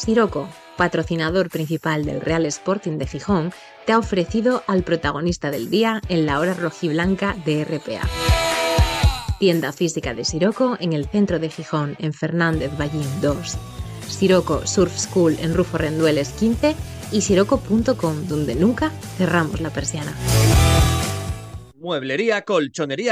Siroco, patrocinador principal del Real Sporting de Gijón, te ha ofrecido al protagonista del día en la hora rojiblanca de RPA. Tienda física de Siroco en el centro de Gijón, en Fernández Ballín 2. Siroco Surf School en Rufo Rendueles 15 y siroco.com, donde nunca cerramos la persiana. Mueblería Colchonería